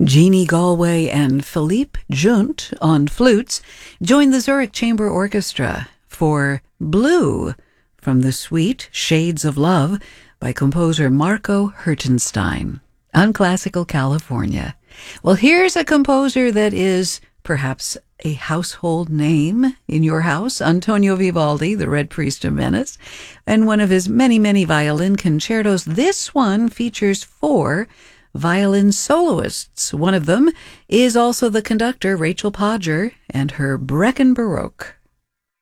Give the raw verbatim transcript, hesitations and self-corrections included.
Jeannie Galway and Philippe Junt on flutes joined the Zurich Chamber Orchestra for Blue from the suite Shades of Love by composer Marco Hertenstein on Classical California. Well, here's a composer that is perhaps a household name in your house, Antonio Vivaldi, the Red Priest of Venice, and one of his many, many violin concertos. This one features four violin soloists. One of them is also the conductor, Rachel Podger, and her Brecken Baroque.